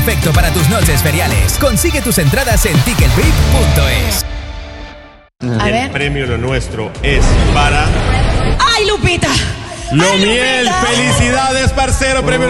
Perfecto para tus noches feriales. Consigue tus entradas en ticketbib.es. El premio Lo Nuestro es para... ¡Ay, Lupita! Lomiel. Felicidades, parcero. Premio